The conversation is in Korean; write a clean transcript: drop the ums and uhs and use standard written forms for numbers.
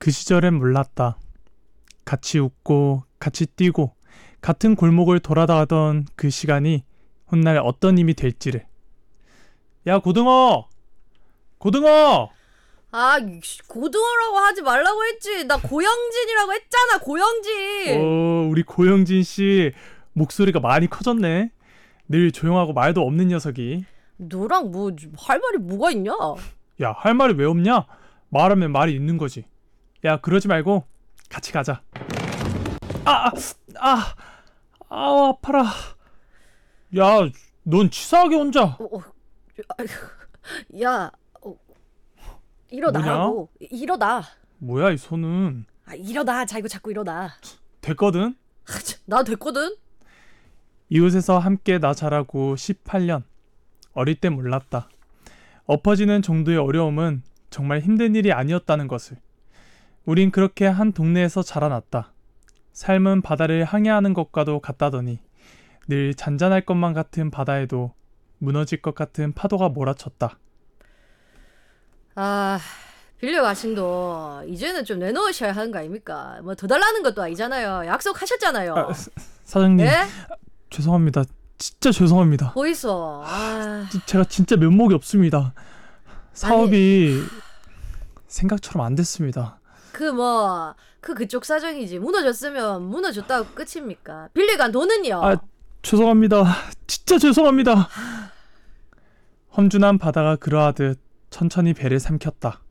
그 시절엔 몰랐다. 같이 웃고 같이 뛰고 같은 골목을 돌아다니던 그 시간이 훗날 어떤 힘이 될지를. 야, 고등어! 고등어! 아, 고등어라고 하지 말라고 했지. 나 고영진이라고 했잖아, 고영진. 우리 고영진 씨 목소리가 많이 커졌네. 늘 조용하고 말도 없는 녀석이. 너랑 뭐 할 말이 뭐가 있냐? 야, 할 말이 왜 없냐? 말하면 말이 있는 거지. 야, 그러지 말고 같이 가자. 아파라. 야, 넌 치사하게 혼자. 야, 일어나라고. 일어나. 뭐야, 이 손은. 일어나. 이거 자꾸 일어나. 됐거든? 나 됐거든? 이웃에서 함께 나 자라고 18년. 어릴 때 몰랐다. 엎어지는 정도의 어려움은 정말 힘든 일이 아니었다는 것을. 우린 그렇게 한 동네에서 자라났다. 삶은 바다를 항해하는 것과도 같다더니 늘 잔잔할 것만 같은 바다에도 무너질 것 같은 파도가 몰아쳤다. 빌려가신 돈 이제는 좀 내놓으셔야 하는 거 아닙니까? 뭐 더 달라는 것도 아니잖아요. 약속하셨잖아요. 사장님, 네? 죄송합니다. 진짜 죄송합니다. 뭐 있어? 제가 진짜 면목이 없습니다. 사업이 생각처럼 안 됐습니다. 그쪽 사정이지. 무너졌으면 무너졌다고 끝입니까? 빌려간 돈은요? 죄송합니다. 진짜 죄송합니다. 험준한 바다가 그러하듯 천천히 배를 삼켰다.